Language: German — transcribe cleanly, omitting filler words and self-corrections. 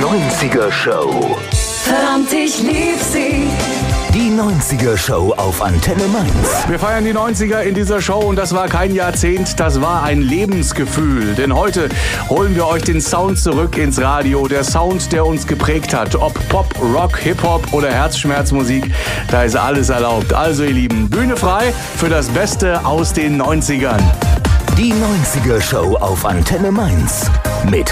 90er Show. Verdammt, ich lieb sie. Die 90er Show auf Antenne Mainz. Wir feiern die 90er in dieser Show und das war kein Jahrzehnt, das war ein Lebensgefühl. Denn heute holen wir euch den Sound zurück ins Radio. Der Sound, der uns geprägt hat. Ob Pop, Rock, Hip-Hop oder Herzschmerzmusik, da ist alles erlaubt. Also ihr Lieben, Bühne frei für das Beste aus den 90ern. Die 90er Show auf Antenne Mainz. Mit